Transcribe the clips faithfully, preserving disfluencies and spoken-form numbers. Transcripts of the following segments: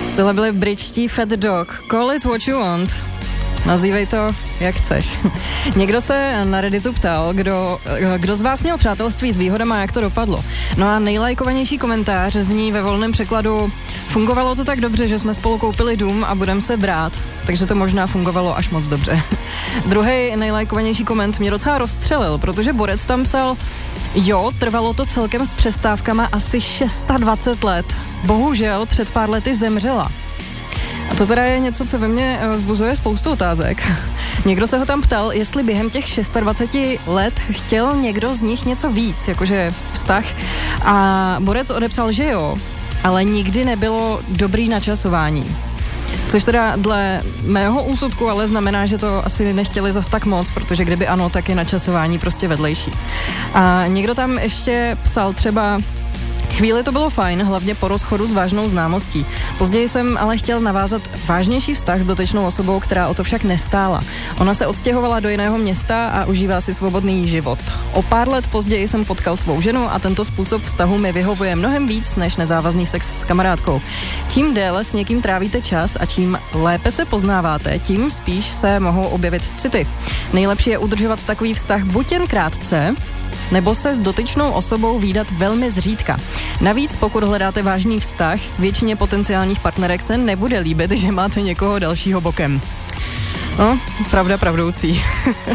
Tohle byly britští Fat Dog. Call it what you want. Nazývej to, jak chceš. Někdo se na Redditu ptal, kdo, kdo z vás měl přátelství s výhodama a jak to dopadlo. No a nejlajkovanější komentář zní ve volném překladu: fungovalo to tak dobře, že jsme spolu koupili dům a budeme se brát, takže to možná fungovalo až moc dobře. Druhý nejlajkovanější koment mě docela rozstřelil, protože Borec tam psal: jo, trvalo to celkem s přestávkama asi dvacet šest let. Bohužel před pár lety zemřela. A to teda je něco, co ve mně vzbuzuje spoustu otázek. Někdo se ho tam ptal, jestli během těch dvacet šest let chtěl někdo z nich něco víc, jakože vztah. A Borec odepsal, že jo, ale nikdy nebylo dobrý načasování. Což teda dle mého úsudku ale znamená, že to asi nechtěli zas tak moc, protože kdyby ano, tak je načasování prostě vedlejší. A někdo tam ještě psal třeba: chvíli to bylo fajn, hlavně po rozchodu s vážnou známostí. Později jsem ale chtěl navázat vážnější vztah s dotyčnou osobou, která o to však nestála. Ona se odstěhovala do jiného města a užívá si svobodný život. O pár let později jsem potkal svou ženu a tento způsob vztahu mi vyhovuje mnohem víc než nezávazný sex s kamarádkou. Čím déle s někým trávíte čas a čím lépe se poznáváte, tím spíš se mohou objevit city. Nejlepší je udržovat takový vztah buď jen krátce, nebo se s dotyčnou osobou vídat velmi zřídka. Navíc, pokud hledáte vážný vztah, většině potenciálních partnerek se nebude líbit, že máte někoho dalšího bokem. No, pravda pravdoucí.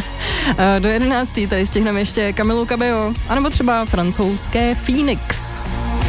Do jedenáctý tady stihneme ještě Camillu Cabello, anebo třeba francouzské Phoenix.